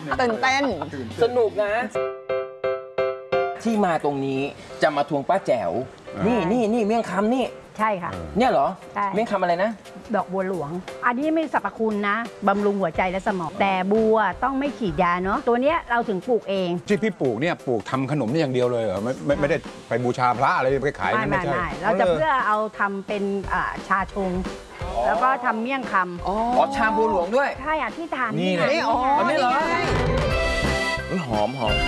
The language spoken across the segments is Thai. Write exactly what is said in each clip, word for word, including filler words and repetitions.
ตื่นเต้นสนุกนะที่มาตรงนี้จะมาทวงป้าแจ๋วนี่นี่นี่เมี่ยงคำนี่ใช่ค่ะเนี่ยเหรอใช่เมี่ยงคำอะไรนะดอกบัวหลวงอันนี้ไม่สรรพคุณนะบำรุงหัวใจและสมองแต่บัวต้องไม่ฉีดยาเนาะตัวเนี้ยเราถึงปลูกเองที่พี่ปลูกเนี่ยปลูกทำขนมนี่อย่างเดียวเลยเหรอไม่ไม่ไม่ได้ไปบูชาพระอะไรไปขายไม่ไม่ไม่เราจะเพื่อเอาทำเป็นชาชงแล้วก็ทำเมี่ยงคำอ๋อชาบัวหลวงด้วยใช่อ่ะที่ทานนี่นี่อ๋อนี่เหรอหอมหอม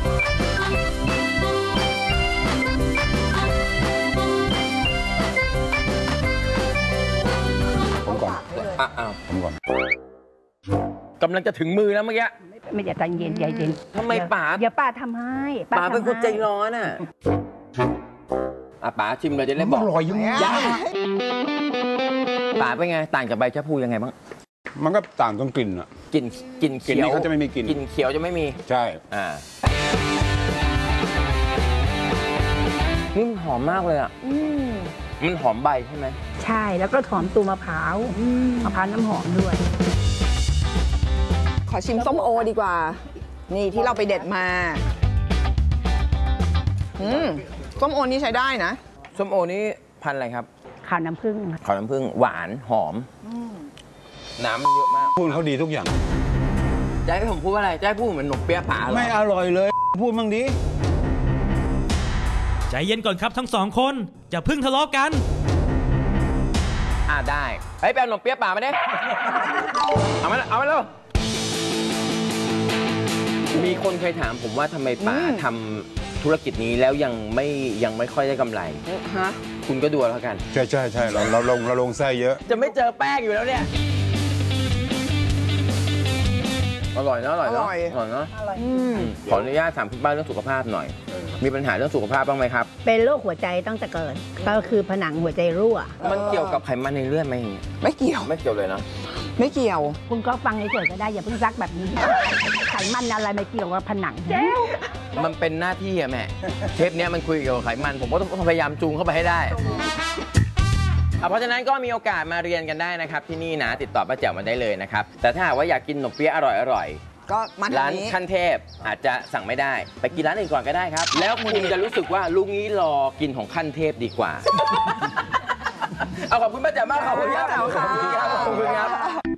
ผมก่อนอ่ะอ้าวผมก่อนกำลังจะถึงมือแล้วเมื่อกี้ไม่อย่าใจเย็นใจเย็นทำไมป๋าเดี๋ยวป้าทำให้ป๋าเป็นคนใจร้อนอ่ะอ่ะป๋าชิมเลยจะได้บอกอร่อยยุ่งยากป๋าเป็นไงต่างจากใบชะพูยังไงบ้างมันก็ต่างตรงกลิ่นอ่ะกลิ่นกลิ่นเขียวเขาจะไม่มีกลิ่นกลิ่นเขียวจะไม่มีใช่อ่านี่มันหอมมากเลยอ่ะมันหอมใบใช่ไหมใช่แล้วก็หอมตัวมะพร้าวมะพร้าวน้ำหอมด้วยขอชิมส้มโอดีกว่านี่ที่เราไปเด็ดมาอืมส้มโอนี่ใช้ได้นะส้มโอนี่พันธุ์อะไรครับขาวน้ำผึ้งขาวน้ำผึ้งหวานหอมน้ำมันเยอะมากพูดเขาดีทุกอย่างจะให้ผมพูดอะไรจะให้พูดเหมือนหนมเปี๊ยะป๋าเหรอไม่อร่อยเลยพูดมั่งดิใจเย็นก่อนครับทั้งสองคนจะพึ่งทะเลาะกันอ่าได้เฮ้ยแปลหนมเปี๊ยะป๋ามาดิเอามาเอามาแล้วมีคนเคยถามผมว่าทำไมป๋าทำธุรกิจนี้แล้วยังไม่ยังไม่ค่อยได้กำไรฮะคุณก็ดูแล้วกันใช่ใช่ใช่เราเราลงเราลงไส้เยอะจะไม่เจอแป้งอยู่แล้วเนี่ยอร่อยนะอร่อยเนาะอร่อยเนาะขออนุญาตถามคุณป้าเรื่องสุขภาพหน่อยมีปัญหาเรื่องสุขภาพบ้างไหมครับเป็นโรคหัวใจตั้งแต่เกิดก็คือผนังหัวใจรั่วมันเกี่ยวกับไขมันในเลือดไหมไม่เกี่ยวไม่เกี่ยวเลยนะไม่เกี่ยวคุณก็ฟังเฉยๆก็ได้อย่าเพิ่งซักแบบนี้ไขมันอะไรไม่เกี่ยวกับผนังมันเป็นหน้าที่อะแม่เทปนี้มันคุยเกี่ยวกับไขมันผมก็ต้องพยายามจูงเข้าไปให้ได้เพราะฉะนั้นก็มีโอกาสมาเรียนกันได้นะครับที่นี่นะติดต่อป้าแจ๋วมาได้เลยนะครับแต่ถ้าหากว่าอยากกินขนมเปี๊ยะอร่อยๆก็มาร้านขั้นเทพอาจจะสั่งไม่ได้ไปกินร้านอื่นก่อนก็ได้ครับแล้วคุณจะรู้สึกว่าลุงนี้รอกินของขั้นเทพดีกว่าเอาขอบคุณป้าแจ๋วมากขอบคุณครับขอบคุณครับขอบคุณครับ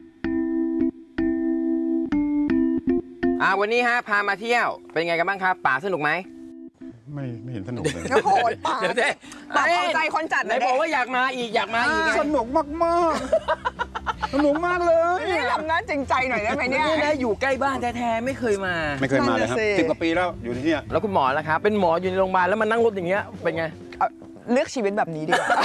อ่าวันนี้ฮะพามาเที่ยวเป็นไงกันบ้างครับป๋าสนุกไหมไม่ไม่เห็นสนุกเลยโอ้โหป๋าเดี๋ยวเด้ป๋าพอใจคนจัดไหนบอกว่าอยากมาอีกอยากมาอีกสนุกมากมากสนุกมากเลยนี่ทำหน้าจริงใจหน่อยได้ไหมเนี่ยนี่นะอยู่ใกล้บ้านแท้ๆไม่เคยมาไม่เคยมาเลยครับสิบกว่าปีแล้วอยู่ที่นี่แล้วคุณหมอล่ะครับเป็นหมออยู่ในโรงพยาบาลแล้วมานั่งรถอย่างเงี้ยเป็นไงเลือกชีวิตแบบนี้ดีกว่า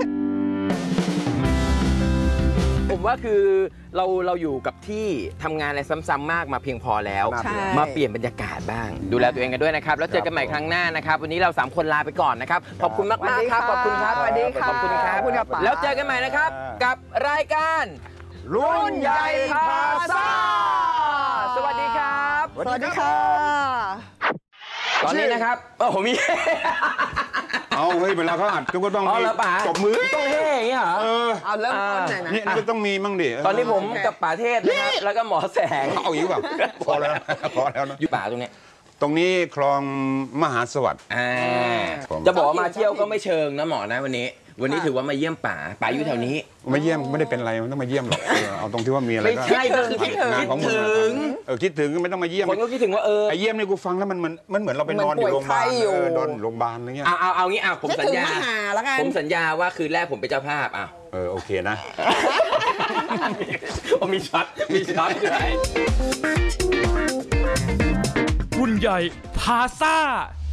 ผมว่าคือเราเราอยู่กับที่ทำงานอะไรซ้ำๆมากมาเพียงพอแล้วมาเปลี่ยนบรรยากาศบ้างดูแลตัวเองกันด้วยนะครับแล้วเจอกันใหม่ครั้งหน้านะครับวันนี้เราสามคนลาไปก่อนนะครับขอบคุณมากมากครับขอบคุณครับสวัสดีค่ะขอบคุณครับแล้วเจอกันใหม่นะครับกับรายการรุ่นใหญ่พาซ่าสวัสดีครับสวัสดีค่ะตอนนี้นะครับโอ้โหมีเอาเฮ้ยเวลาเขาอัดก็ต้องมีตบมือต้องเฮ้อย่างเงี้ยเหรอเออเอาเริ่มต้นหน่อยนะนี่ก็ต้องมีมั่งดิตอนนี้ผมกับป๋าเทศนะครับแล้วก็หมอแสงเอาอยู่แบบพอแล้วพอแล้วนะอยู่ป่าตรงนี้ตรงนี้คลองมหาสวัสดิ์จะบอกว่ามาเที่ยวก็ไม่เชิงนะหมอนะวันนี้วันนี้ถือว่ามาเยี่ยมป๋าป๋าอยู่แถวนี้มาเยี่ยมไม่ได้เป็นอะไรมันต้องมาเยี่ยมหรอกเอาตรงที่ว่ามีอะไรไม่ใช่ก็คือคิดถึงคิดถึงเออคิดถึงก็ไม่ต้องมาเยี่ยมคนก็คิดถึงว่าเออไอเยี่ยมนี่กูฟังแล้วมันมันมันเหมือนเราไปนอนอยู่โรงพยาบาลนอนโรงพยาบาลอะไรเงี้ยเอาเอาเอางี้อ่ะผมสัญญาผมสัญญาว่าคืนแรกผมเป็นเจ้าภาพอ่ะเออโอเคนะมีช็อตมีช็อตด้วยรุ่นใหญ่พาซ่า